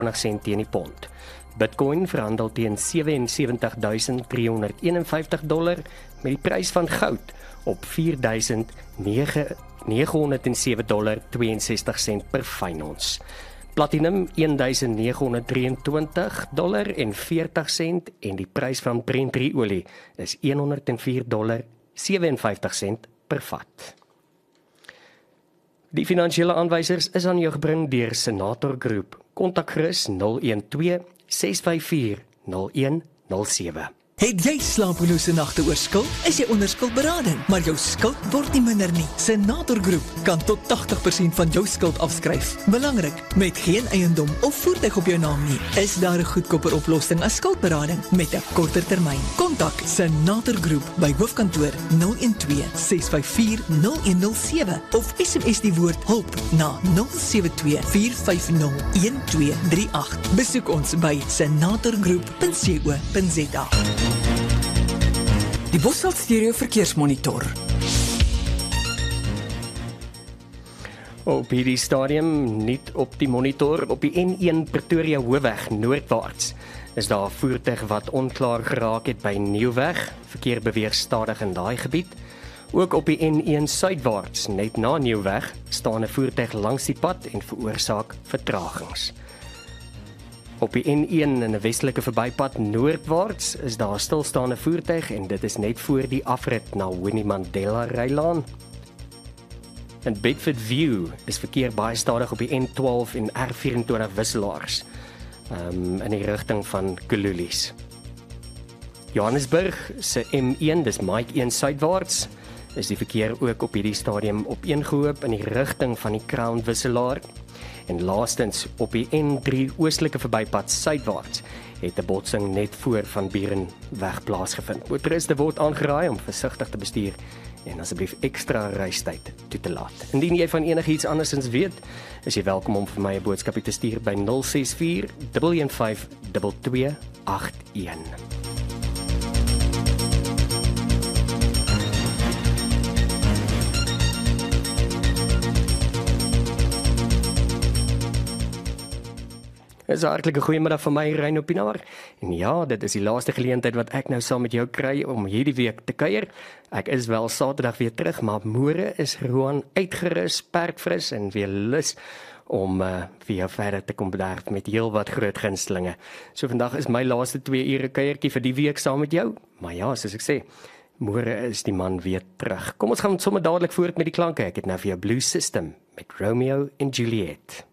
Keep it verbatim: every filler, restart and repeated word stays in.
sent teen die pond. Bitcoin verhandel teen sewe en sewenttig duisend drie honderd eenenvyftig dollar met die prys van goud op vier duisend nege honderd sewe dollar tweeënsestig sent per fyn ons. Platinum een duisend nege honderd drieëntwintig dollar en veertig sent en die prys van Brent olie is honderd vier dollar sewenvyftig sent per vat. Die finansiële aanwysers is aan jou gebring deur Senator Groep. Kontak gerus nul een twee ses vyf vier nul een nul sewe. Het jy slapelose nagte oor skuld? Is jy onder skuldberading, maar jou skuld word nie minder nie. Senator Groep kan tot tagtig persent van jou skuld afskryf. Belangrik, met geen eiendom of voertuig op jou naam nie, is daar 'n goedkoper oplossing as skuldberading met 'n korter termyn. Kontak Senator Groep by hoofkantoor nul een twee ses vyf vier nul een nul sewe of S M S die woord hulp na nul sewe twee vier vyf nul een twee drie agt. Besoek ons by senatorgroep punt co punt za. Die Bosveld Stereo Verkeersmonitor. Op hierdie stadium, nie op die monitor, op die N een Pretoria Hoofweg noordwaarts, is daar 'n voertuig wat onklaar geraak het by Nieuwweg. Verkeer beweeg stadig in daai gebied. Ook op die N een suidwaarts, net na Nieuwweg, staan 'n voertuig langs die pad en veroorsaak vertragings. Op die N een in 'n westelike verbypad noordwaarts is daar 'n stilstaande voertuig en dit is net voor die afrit na Winnie Mandela Rylaan. In Bedford View is verkeer baie stadig op die N twaalf en R vyf vyf wisselaars um, in die rigting van Kululis. Johannesburg se M een, dis Mike een suidwaarts, is die verkeer ook op hierdie stadium opeengehoop in die rigting van die Crown wisselaar. En laastens op die N drie oostelike verbypad suidwaarts het 'n botsing net voor van Burenweg plaasgevind. Motoriste word aangeraai om versigtig te bestuur en asseblief ekstra reistyd toe te laat. Indien jy van enigiets andersins weet, is jy welkom om vir my 'n boodskapie te stuur by nul ses vier een een vyf twee twee agt een. Dis 'n hartlike goeiemiddag van my, Reino Pinaar. En ja, dit is die laaste geleentheid wat ek nou saam met jou kry om hierdie week te kuier. Ek is wel Saterdag weer terug, maar môre is Roan uitgerus, perkfris en weer lus om uh, vir jou verder te kom bederf met heel wat groot gunstelinge. So vandag is my laaste twee ure kuiertjie vir die week saam met jou. Maar ja, soos ek sê, môre is die man weer terug. Kom ons gaan sommer dadelik voort met die klanke. Ek het nou vir jou Blue System met Romeo en Juliet.